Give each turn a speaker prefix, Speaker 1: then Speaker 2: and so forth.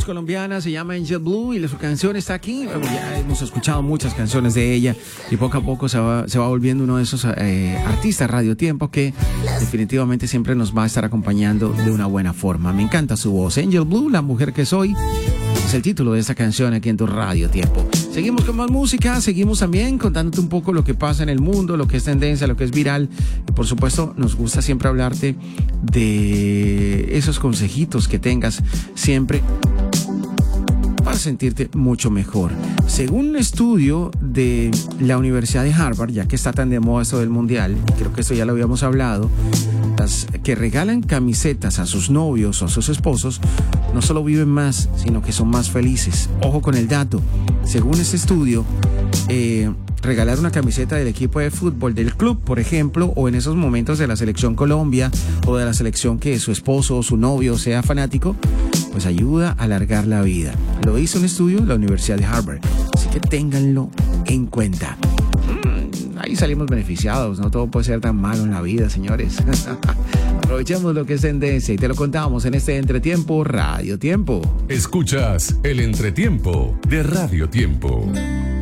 Speaker 1: es colombiana, se llama Angel Blue y su canción está aquí. Ya hemos escuchado muchas canciones de ella y poco a poco se va volviendo uno de esos artistas Radio Tiempo que definitivamente siempre nos va a estar acompañando de una buena forma. Me encanta su voz. Angel Blue, la mujer que soy, es el título de esta canción aquí en tu Radio Tiempo. Seguimos con más música, seguimos también contándote un poco lo que pasa en el mundo, lo que es tendencia, lo que es viral. Y por supuesto, nos gusta siempre hablarte de esos consejitos que tengas siempre para sentirte mucho mejor. Según un estudio de la Universidad de Harvard, ya que está tan de moda esto del mundial, y creo que esto ya lo habíamos hablado, las que regalan camisetas a sus novios o a sus esposos no solo viven más, sino que son más felices. Ojo con el dato. Según este estudio, regalar una camiseta del equipo de fútbol del club, por ejemplo, o en esos momentos de la selección Colombia o de la selección que su esposo o su novio sea fanático, pues ayuda a alargar la vida. Lo hizo un estudio de la Universidad de Harvard, así que ténganlo en cuenta. Ahí salimos beneficiados, no todo puede ser tan malo en la vida, señores. Aprovechemos lo que es tendencia y te lo contamos en este Entretiempo Radio Tiempo.
Speaker 2: Escuchas el Entretiempo de Radio Tiempo.